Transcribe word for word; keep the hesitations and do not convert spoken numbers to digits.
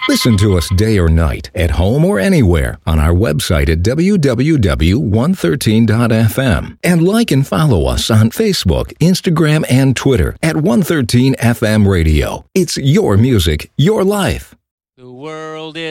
Listen to us day or night, at home or anywhere, on our website at w w w dot one thirteen dot f m. And like and follow us on Facebook, Instagram, and Twitter at one thirteen F M Radio. It's your music, your life. The world is